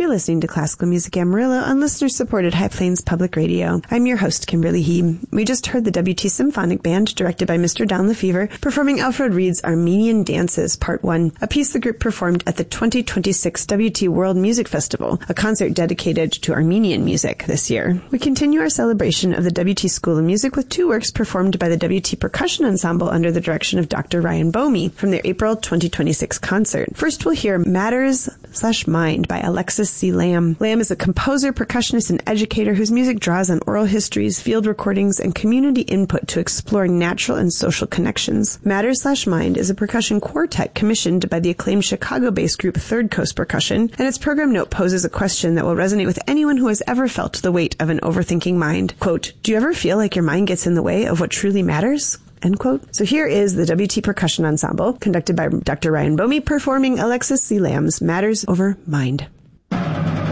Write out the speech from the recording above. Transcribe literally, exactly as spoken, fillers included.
You're listening to Classical Music Amarillo on listener-supported High Plains Public Radio. I'm your host, Kimberly He. We just heard the W T Symphonic Band, directed by Mister Don Lefevre, performing Alfred Reed's Armenian Dances, Part one, a piece the group performed at the twenty twenty-six W T World Music Festival, a concert dedicated to Armenian music this year. We continue our celebration of the W T School of Music with two works performed by the W T Percussion Ensemble under the direction of Doctor Ryan Bomey from their April twenty twenty-six concert. First, we'll hear Matters slash Mind by Alexis C. Lamb. Lamb is a composer, percussionist, and educator whose music draws on oral histories, field recordings, and community input to exploring natural and social connections. Matters slash Mind is a percussion quartet commissioned by the acclaimed Chicago-based group Third Coast Percussion, and its program note poses a question that will resonate with anyone who has ever felt the weight of an overthinking mind. Quote, do you ever feel like your mind gets in the way of what truly matters? End quote. So here is the W T Percussion Ensemble, conducted by Doctor Ryan Bomey, performing Alexis C. Lamb's Matters Over Mind.